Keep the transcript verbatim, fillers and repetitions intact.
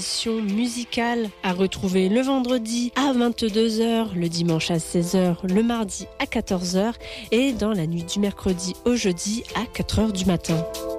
Musicale à retrouver le vendredi à vingt-deux heures, le dimanche à seize heures, le mardi à quatorze heures et dans la nuit du mercredi au jeudi à quatre heures du matin.